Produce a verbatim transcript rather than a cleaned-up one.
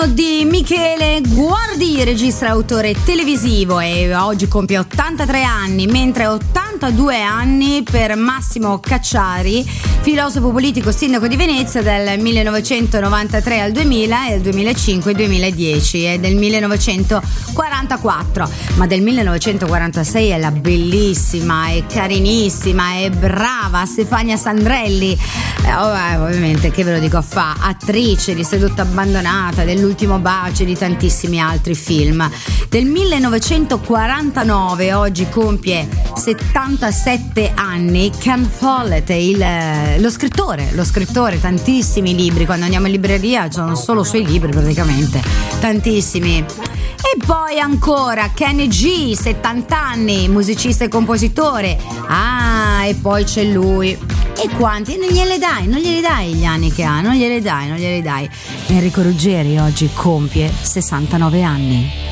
compleanno di Michele Guardi, regista e autore televisivo, e oggi compie ottantatré anni, mentre ottantadue anni per Massimo Cacciari, filosofo politico, sindaco di Venezia dal millenovecentonovantatré al duemila e al duemilacinque duemiladieci, e del millenovecentoquarantaquattro. Ma del millenovecentoquarantasei è la bellissima e carinissima e brava Stefania Sandrelli, eh, ovviamente, che ve lo dico a fa, attrice di Sedotta Abbandonata, dell'Ultimo bacio e di tantissimi altri film. Del millenovecentoquarantanove oggi compie settantasette anni Ken Follett, il, lo scrittore, lo scrittore, tantissimi libri. Quando andiamo in libreria sono solo suoi libri praticamente, tantissimi. E poi ancora Kenny G, settanta anni, musicista e compositore. Ah, e poi c'è lui. E quanti? Non gliele dai, non glieli dai gli anni che ha, non gliele dai, non glieli dai. Enrico Ruggeri oggi compie sessantanove anni.